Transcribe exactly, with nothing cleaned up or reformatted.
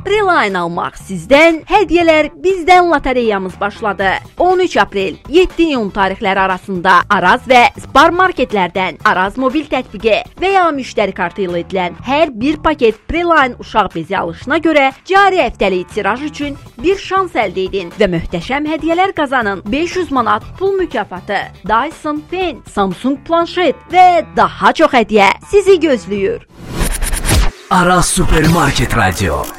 Preline almaq sizdən, hədiyyələr bizdən lotereyamız başladı. on üç aprel yeddi iyun tarixləri arasında Araz və Spar marketlərdən Araz mobil tətbiqi və ya müştəri kartı ilə edilən hər bir paket Preline uşaq bezi alışına görə cari həftəlik tiraj üçün bir şans əldə edin və möhtəşəm hədiyyələr qazanın. beş yüz manat pul mükafatı, Dyson Pen, Samsung planşet və daha çox hədiyyə sizi gözləyir. Araz Supermarket Radio.